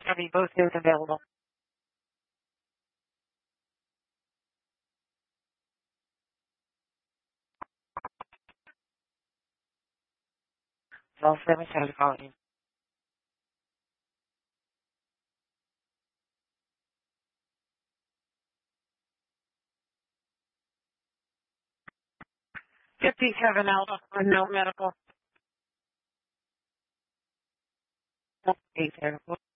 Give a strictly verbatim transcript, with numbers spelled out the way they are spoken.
Are they both those available? twelve seven seven calling. fifty-seven Alpha, unknown medical. Eight zero.